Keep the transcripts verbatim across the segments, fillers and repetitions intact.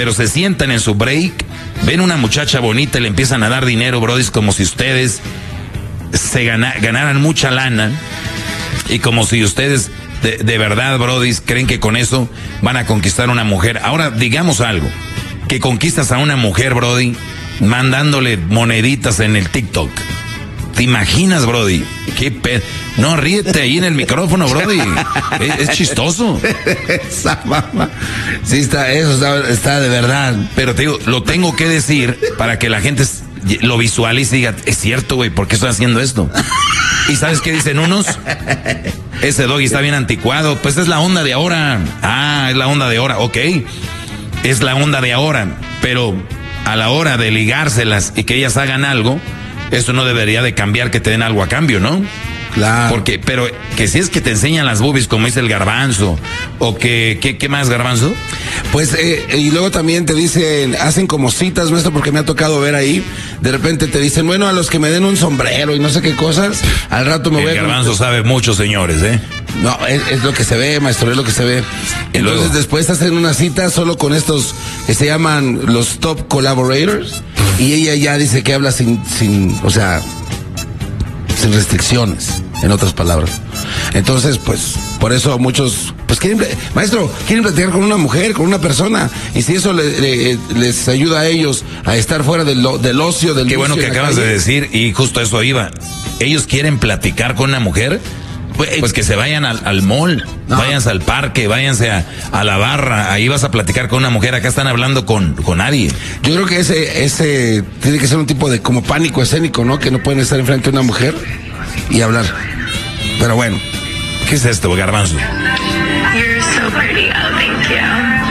pero se sientan en su break, ven una muchacha bonita y le empiezan a dar dinero, brodis, como si ustedes se gana, ganaran mucha lana y como si ustedes de, de verdad, brodis, creen que con eso van a conquistar a una mujer. Ahora, digamos algo, que conquistas a una mujer, brody, mandándole moneditas en el TikTok. ¿Te imaginas, brody? ¿Qué pe... No, ríete ahí en el micrófono, brody. Es, es chistoso. Esa mamá. Sí, está, eso está, está de verdad. Pero te digo, lo tengo que decir para que la gente lo visualice y diga, es cierto, güey, ¿por qué estoy haciendo esto? ¿Y sabes qué dicen unos? Ese doggy está bien anticuado. Pues es la onda de ahora. Ah, es la onda de ahora, ok. Es la onda de ahora. Pero a la hora de ligárselas y que ellas hagan algo, eso no debería de cambiar que te den algo a cambio, ¿no? Claro. Porque, pero que si es que te enseñan las boobies, como dice el Garbanzo, o que, ¿qué, qué más, Garbanzo? Pues, eh, y luego también te dicen, hacen como citas, maestro, porque me ha tocado ver ahí, de repente te dicen, bueno, a los que me den un sombrero y no sé qué cosas, al rato me el voy a... El Garbanzo sabe mucho, señores, ¿eh? No, es, es lo que se ve, maestro, es lo que se ve. Y Entonces luego, después hacen una cita solo con estos que se llaman los top collaborators, y ella ya dice que habla sin, sin, o sea, sin restricciones, en otras palabras. Entonces, pues, por eso muchos, pues quieren, maestro, quieren platicar con una mujer, con una persona, y si eso le, le, les ayuda a ellos a estar fuera del, del ocio, del... Qué bueno que acabas de decir, y justo eso iba. Ellos quieren platicar con una mujer, pues, pues que se vayan al, al mall, no. váyanse al parque, váyanse a, a la barra, ahí vas a platicar con una mujer, acá están hablando con, con nadie. Yo creo que ese, ese tiene que ser un tipo de como pánico escénico, ¿no? Que no pueden estar enfrente de una mujer y hablar. Pero bueno. ¿Qué es esto, Garbanzo? You're so pretty, oh, thank you.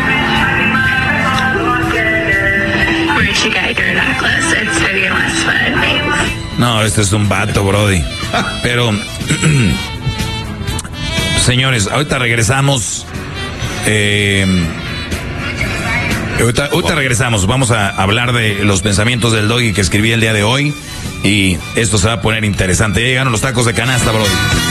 Where'd you get your necklace? It's Vivian Westwood, thanks. No, este es un vato, brody. Pero, señores, ahorita regresamos. Eh, ahorita, ahorita regresamos. Vamos a hablar de los pensamientos del doggy que escribí el día de hoy. Y esto se va a poner interesante. Ya llegaron los tacos de canasta, brody.